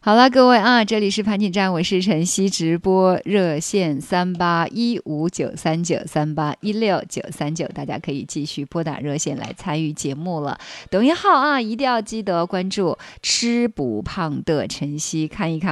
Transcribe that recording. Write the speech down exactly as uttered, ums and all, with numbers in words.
好了，各位啊，这里是盘锦站，我是晨曦，直播热线三八一五九三九三八一六九三九，大家可以继续拨打热线来参与节目了。抖音号啊，一定要记得关注吃不胖的晨曦，看一看